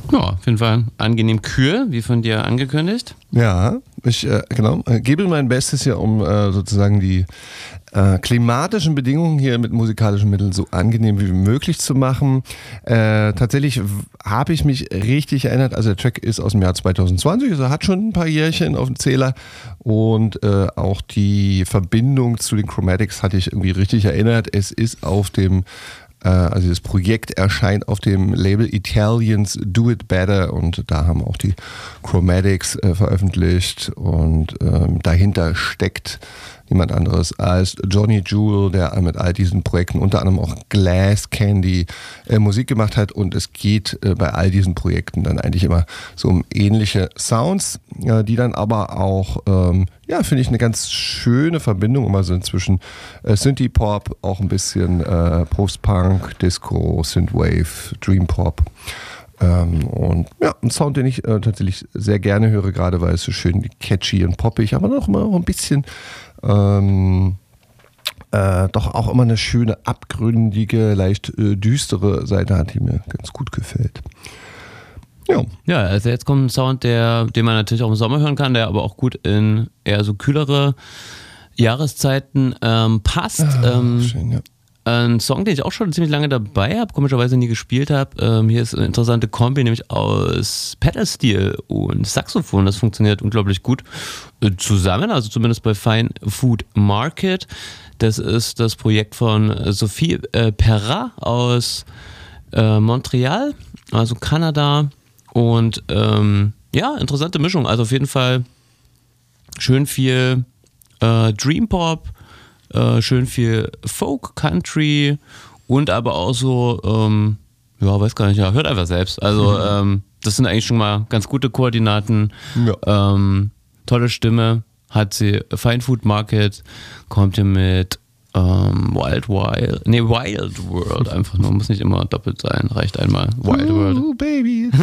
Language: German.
Ja, auf jeden Fall angenehm kühl, wie von dir angekündigt. Ja, ich gebe mein Bestes hier, um sozusagen die klimatischen Bedingungen hier mit musikalischen Mitteln so angenehm wie möglich zu machen. Tatsächlich habe ich mich richtig erinnert, also der Track ist aus dem Jahr 2020, also hat schon ein paar Jährchen auf dem Zähler und auch die Verbindung zu den Chromatics hatte ich irgendwie richtig erinnert. Es ist auf dem also das Projekt erscheint auf dem Label Italians Do It Better und da haben auch die Chromatics veröffentlicht und dahinter steckt niemand anderes als Johnny Jewel, der mit all diesen Projekten unter anderem auch Glass Candy Musik gemacht hat und es geht bei all diesen Projekten dann eigentlich immer so um ähnliche Sounds, die dann aber auch, finde ich, eine ganz schöne Verbindung immer sind zwischen Synthie-Pop, auch ein bisschen Post-Punk, Disco, Synthwave, Dream-Pop. Und ja, ein Sound, den ich tatsächlich sehr gerne höre, gerade weil es so schön catchy und poppig, aber noch mal ein bisschen doch auch immer eine schöne, abgründige, leicht düstere Seite hat, die mir ganz gut gefällt. Ja, also jetzt kommt ein Sound, den man natürlich auch im Sommer hören kann, der aber auch gut in eher so kühlere Jahreszeiten passt. Schön, ja. Ein Song, den ich auch schon ziemlich lange dabei habe, komischerweise nie gespielt habe. Hier ist eine interessante Kombi, nämlich aus Pedal-Steel und Saxophon. Das funktioniert unglaublich gut zusammen, also zumindest bei Fine Food Market. Das ist das Projekt von Sophie Perra aus Montreal, also Kanada. Und interessante Mischung. Also auf jeden Fall schön viel Dream Pop, schön viel Folk, Country und aber auch so, weiß gar nicht, ja, hört einfach selbst. Also das sind eigentlich schon mal ganz gute Koordinaten. Ja. Tolle Stimme hat sie. Fine Food Market kommt hier mit Wild World einfach nur, muss nicht immer doppelt sein, reicht einmal. Wild World. Baby.